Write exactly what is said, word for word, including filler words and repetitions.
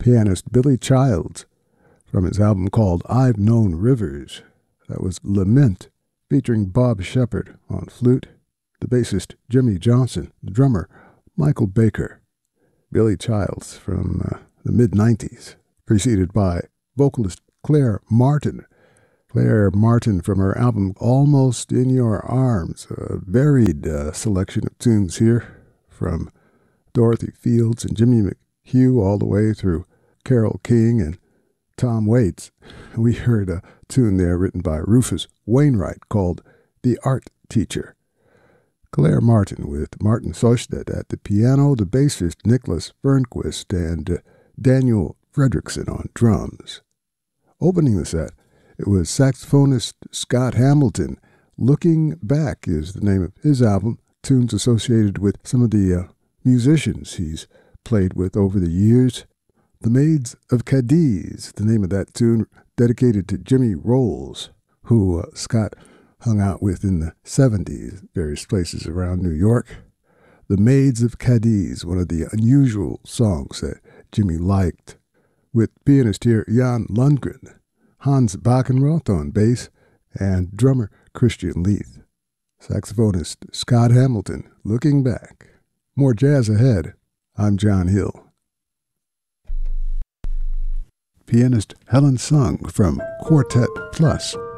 pianist Billy Childs from his album called I've Known Rivers. That was Lament, featuring Bob Shepard on flute, the bassist Jimmy Johnson, the drummer Michael Baker. Billy Childs from uh, the mid nineties, preceded by vocalist Claire Martin. Claire Martin from her album Almost in Your Arms, a varied uh, selection of tunes here from Dorothy Fields and Jimmy McHugh all the way through Carole King and Tom Waits. We heard a tune there written by Rufus Wainwright called The Art Teacher. Claire Martin with Martin Sosted at the piano, the bassist Nicholas Fernquist, and uh, Daniel Fredrickson on drums. Opening the set, it was saxophonist Scott Hamilton. Looking Back is the name of his album, tunes associated with some of the uh, musicians he's played with over the years. The Maids of Cadiz, the name of that tune, dedicated to Jimmy Rolls, who uh, Scott hung out with in the seventies, various places around New York. The Maids of Cadiz, one of the unusual songs that Jimmy liked, with pianist here Jan Lundgren, Hans Backenroth on bass, and drummer Christian Leith. Saxophonist Scott Hamilton, Looking Back. More jazz ahead. I'm John Hill. Pianist Helen Sung from Quartet Plus.